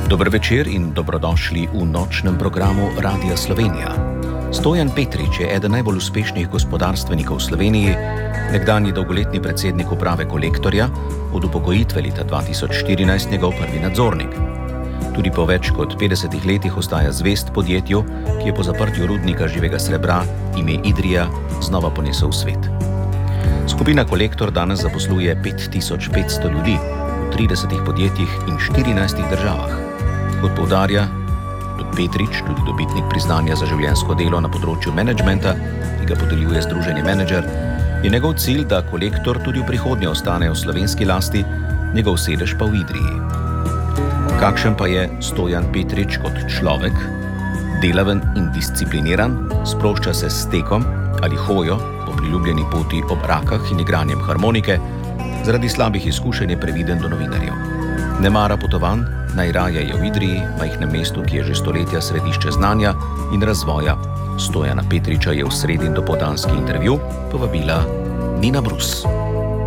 Dober večer in dobrodošli v nočnem programu Radia Slovenija. Stojan Petrič je eden najbolj uspešnih gospodarstvenikov v Sloveniji, nekdanji dolgoletni predsednik uprave Kolektorja, od upokojitve leta 2014 njegov prvi nadzornik. Tudi po več kot 50 letih ostaja zvest podjetju, ki je po zaprtju rudnika živega srebra ime Idrija znova ponesel v svet. Skupina Kolektor danes zaposluje 5500 ljudi v 30 podjetjih in 14 državah. Kot poudarja Petrič, tudi dobitnik priznanja za življenjsko delo na področju menedžmenta, ki ga podeljuje Združenje Menedžer, je njegov cilj, da Kolektor tudi v prihodnje ostane v slovenski lasti, njegov sedež pa v Idriji. Kakšen pa je Stojan Petrič kot človek? Delaven in discipliniran, sprošča se s tekom ali hojo po priljubljeni poti ob rakah in igranjem harmonike, zaradi slabih izkušenj je previden do novinarjev. Ne mara potovanj, najraje je v Idriji, majhnem mestu, ki je že stoletja središče znanja in razvoja. Stojana Petriča je v sredin dopoldanski intervju povabila Nina Brus.